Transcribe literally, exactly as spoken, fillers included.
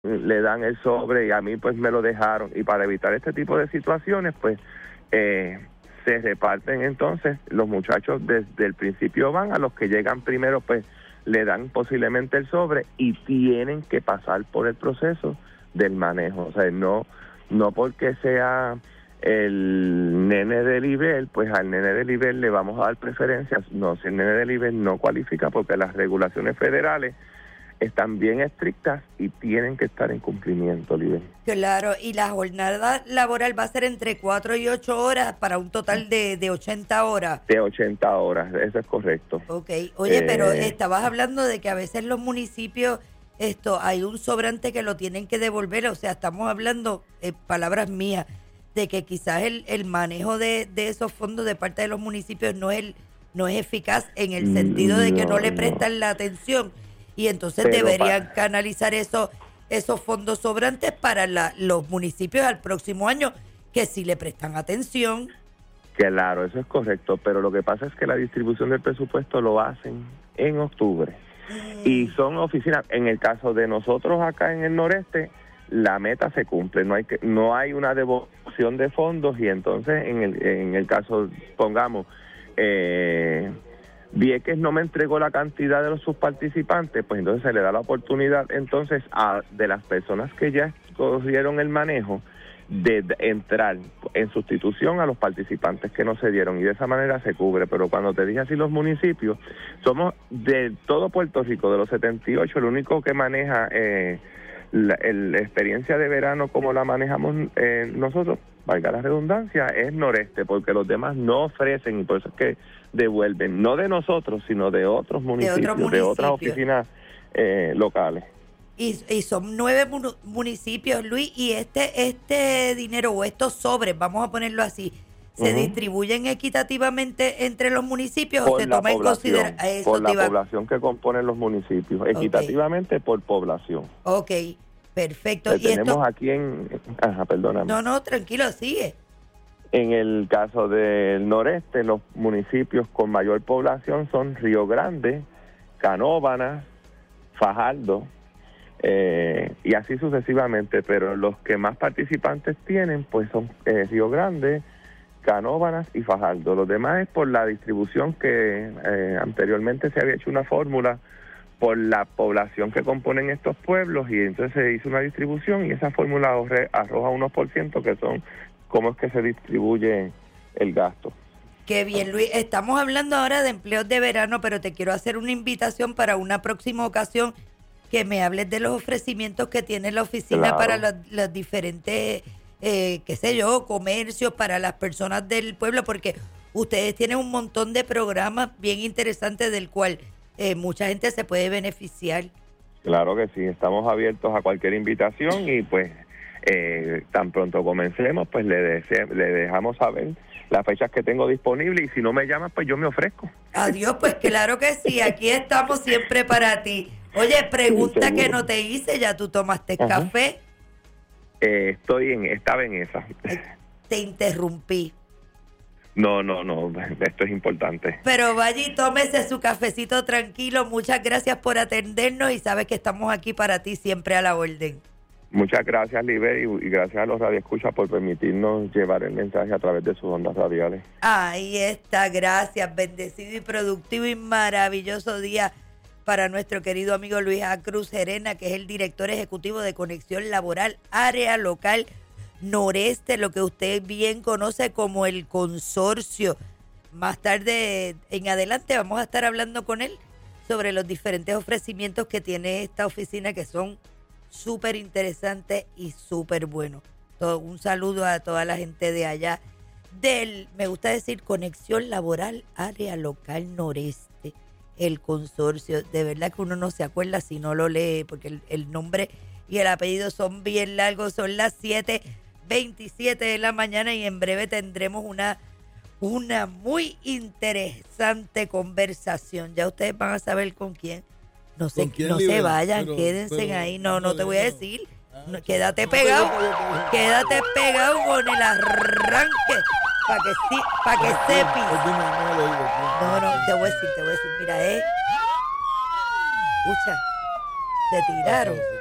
le dan el sobre y a mí pues me lo dejaron. Y para evitar este tipo de situaciones, pues eh, se reparten entonces, los muchachos desde el principio van, a los que llegan primero pues le dan posiblemente el sobre y tienen que pasar por el proceso del manejo. O sea, no, no porque sea el nene de nivel, pues al nene de nivel le vamos a dar preferencias. No, si el nene de nivel no cualifica, porque las regulaciones federales están bien estrictas y tienen que estar en cumplimiento, Liber. Claro, y la jornada laboral va a ser entre cuatro y ocho horas para un total de, de ochenta horas. De ochenta horas, eso es correcto. Ok, oye, eh, pero estabas hablando de que a veces los municipios, esto, hay un sobrante que lo tienen que devolver, o sea, estamos hablando, eh, palabras mías, de que quizás el, el manejo de, de esos fondos de parte de los municipios no es, el, no es eficaz en el sentido de que no, no le prestan no. la atención. Y entonces Pero deberían para... canalizar eso, esos fondos sobrantes para la, los municipios al próximo año, que sí le prestan atención. Claro, eso es correcto, pero lo que pasa es que la distribución del presupuesto lo hacen en octubre. Mm. Y son oficinas, en el caso de nosotros acá en el noreste, la meta se cumple, no hay que, no hay una devolución de fondos y entonces en el, en el caso, pongamos... Eh, Vieques no me entregó la cantidad de los sus participantes, pues entonces se le da la oportunidad entonces a de las personas que ya cogieron el manejo de, de entrar en sustitución a los participantes que no se dieron y de esa manera se cubre. Pero cuando te dije así, los municipios, somos de todo Puerto Rico, de los setenta y ocho, el único que maneja eh, la, el, la experiencia de verano como la manejamos eh, nosotros, valga la redundancia, es noreste, porque los demás no ofrecen y por eso es que devuelven, no de nosotros, sino de otros municipios, de, municipio. de otras oficinas eh, locales. Y, y son nueve mun- municipios, Luis, y este este dinero o estos sobres, vamos a ponerlo así, ¿se uh-huh. distribuyen equitativamente entre los municipios por o se toma en consideración? Por la iba... población que componen los municipios, equitativamente okay. por población. Ok, perfecto. Le ¿Y tenemos esto? aquí en... Ajá, perdóname. No, no, tranquilo, sigue. En el caso del noreste, los municipios con mayor población son Río Grande, Canóvanas, Fajardo, eh, y así sucesivamente, pero los que más participantes tienen, pues son eh, Río Grande, Canóvanas y Fajardo. Los demás es por la distribución que eh, anteriormente se había hecho una fórmula por la población que componen estos pueblos y entonces se hizo una distribución y esa fórmula arroja unos por ciento que son cómo es que se distribuye el gasto. Qué bien, Luis. Estamos hablando ahora de empleos de verano, pero te quiero hacer una invitación para una próxima ocasión que me hables de los ofrecimientos que tiene la oficina claro. para los, los diferentes, eh, qué sé yo, comercios, para las personas del pueblo, porque ustedes tienen un montón de programas bien interesantes del cual eh, mucha gente se puede beneficiar. Claro que sí, estamos abiertos a cualquier invitación y pues... Eh, tan pronto comencemos, pues le, dese, le dejamos saber las fechas que tengo disponibles y si no me llaman, pues yo me ofrezco. Adiós, pues claro que sí, aquí estamos siempre para ti. Oye, pregunta sí, que no te hice, ¿ya tú tomaste Ajá. café? Eh, estoy en, estaba en esa. Te interrumpí. No, no, no, esto es importante. Pero vaya y tómese su cafecito tranquilo, muchas gracias por atendernos y sabes que estamos aquí para ti siempre a la orden. Muchas gracias, Liber, y, y gracias a los radioescuchas por permitirnos llevar el mensaje a través de sus ondas radiales. Ahí está, gracias. Bendecido y productivo y maravilloso día para nuestro querido amigo Luis A. Cruz Gerena, que es el director ejecutivo de Conexión Laboral Área Local Noreste, lo que usted bien conoce como el consorcio. Más tarde en adelante vamos a estar hablando con él sobre los diferentes ofrecimientos que tiene esta oficina, que son súper interesante y súper bueno. Todo, un saludo a toda la gente de allá del, me gusta decir, Conexión Laboral Área Local Noreste, el consorcio. De verdad que uno no se acuerda si no lo lee, porque el, el nombre y el apellido son bien largos. Son las siete veintisiete de la mañana y en breve tendremos una, una muy interesante conversación. Ya ustedes van a saber con quién. No se, no se vayan, pero, quédense pero, ahí. No, no te voy a decir. No, quédate pegado. Quédate pegado con el arranque. Para que, sí, pa que sepis. No, no, te voy a decir, te voy a decir. Mira, eh. Escucha, se tiraron.